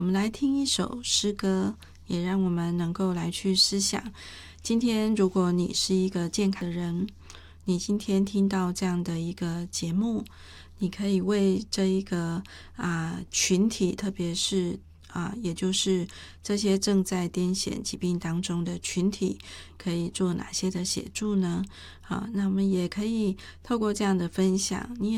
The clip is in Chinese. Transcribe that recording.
我们来听一首诗歌，也让我们能够来去思想。今天如果你是一个健康的人，你今天听到这样的一个节目，你可以为这一个群体，特别是也就是这些正在癫痫疾病当中的群体，可以做哪些的协助呢？那我们也可以透过这样的分享，你也